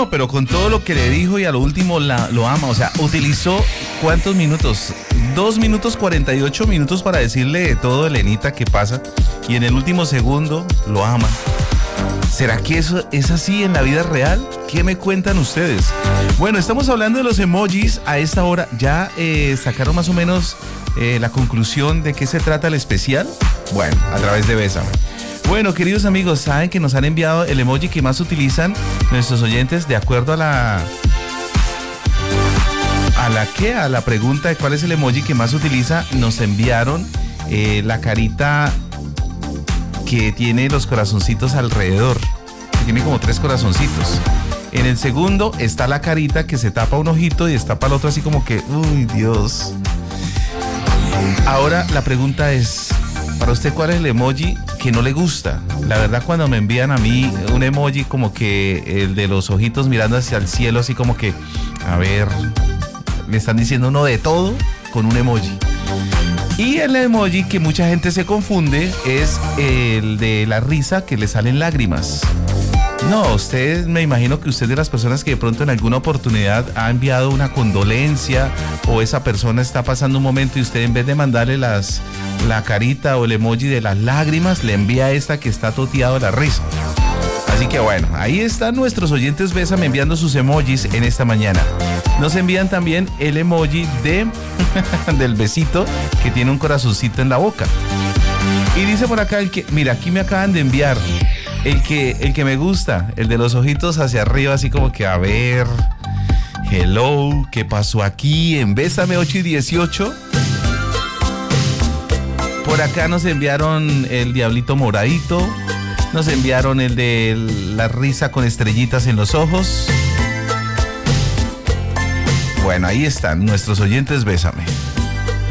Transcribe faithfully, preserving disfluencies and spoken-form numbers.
No, pero con todo lo que le dijo y a lo último la, lo ama. O sea, utilizó ¿cuántos minutos? Dos minutos cuarenta y ocho minutos para decirle de todo, Elenita, qué pasa. Y en el último segundo lo ama. ¿Será que eso es así en la vida real? ¿Qué me cuentan ustedes? Bueno, estamos hablando de los emojis a esta hora. ¿Ya eh, sacaron más o menos eh, la conclusión de qué se trata el especial? Bueno, a través de Bésame. Bueno, queridos amigos, saben que nos han enviado el emoji que más utilizan nuestros oyentes de acuerdo a la... ¿A la qué? A la pregunta de cuál es el emoji que más utiliza. Nos enviaron eh, la carita que tiene los corazoncitos alrededor. Que tiene como tres corazoncitos. En el segundo está la carita que se tapa un ojito y destapa el otro así como que... ¡Uy, Dios! Ahora la pregunta es... Para usted, ¿cuál es el emoji que no le gusta? La verdad, cuando me envían a mí un emoji como que el de los ojitos mirando hacia el cielo, así como que, a ver, me están diciendo uno de todo con un emoji. Y el emoji que mucha gente se confunde es el de la risa que le salen lágrimas. No, usted, me imagino que usted es de las personas que de pronto en alguna oportunidad ha enviado una condolencia o esa persona está pasando un momento y usted en vez de mandarle las, la carita o el emoji de las lágrimas, le envía esta que está toteado de la risa. Así que bueno, ahí están nuestros oyentes Bésame enviando sus emojis en esta mañana. Nos envían también el emoji de del besito que tiene un corazoncito en la boca. Y dice por acá el que, mira, aquí me acaban de enviar el que, el que me gusta, el de los ojitos hacia arriba, así como que a ver, hello, ¿qué pasó aquí en Bésame ocho y dieciocho? Por acá nos enviaron el diablito moradito, nos enviaron el de la risa con estrellitas en los ojos. Bueno, ahí están nuestros oyentes Bésame.